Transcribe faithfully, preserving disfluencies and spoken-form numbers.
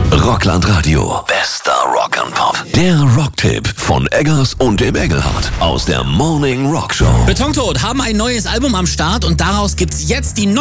Rockland Radio. Bester Rock and Pop. Der Rocktipp von Eggers und dem Engelhardt aus der Morning Rock Show. Betontot haben ein neues Album am Start und daraus gibt's jetzt die